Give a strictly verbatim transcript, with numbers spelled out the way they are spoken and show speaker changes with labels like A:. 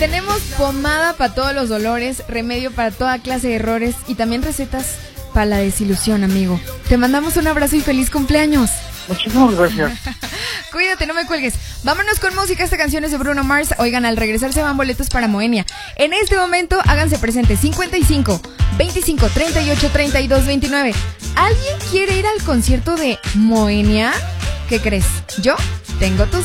A: Tenemos pomada para todos los dolores, remedio para toda clase de errores y también recetas para la desilusión, amigo. Te mandamos un abrazo y feliz cumpleaños.
B: Muchísimas gracias.
A: Cuídate, no me cuelgues. Vámonos con música. Esta canción es de Bruno Mars. Oigan, al regresar se van boletos para Moenia. En este momento, háganse presentes. cincuenta y cinco, veinticinco, treinta y ocho, treinta y dos, veintinueve. ¿Alguien quiere ir al concierto de Moenia? ¿Qué crees? Yo tengo tus